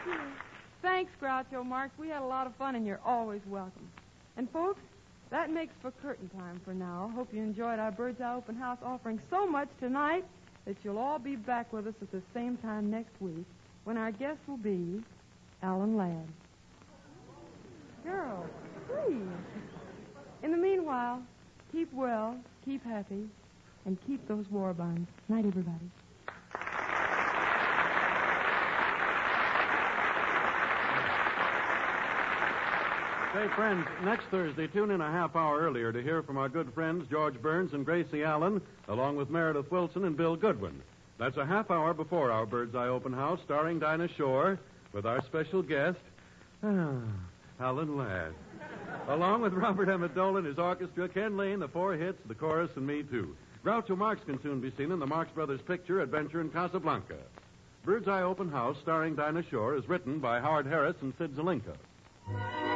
Thanks, Groucho Marx. We had a lot of fun, and you're always welcome. And, folks, that makes for curtain time for now. Hope you enjoyed our Bird's Eye Open House offering so much tonight that you'll all be back with us at the same time next week when our guest will be Alan Ladd. Girl, please. In the meanwhile, keep well, keep happy, and keep those war bonds. Night, everybody. Say, friends, next Thursday, tune in a half hour earlier to hear from our good friends George Burns and Gracie Allen, along with Meredith Wilson and Bill Goodwin. That's a half hour before our Bird's Eye Open House, starring Dinah Shore, with our special guest, Alan Ladd. Along with Robert Emmett Dolan, his orchestra, Ken Lane, the four hits, the chorus, and me, too. Groucho Marx can soon be seen in the Marx Brothers picture, Adventure in Casablanca. Bird's Eye Open House, starring Dinah Shore, is written by Howard Harris and Sid Zelinka.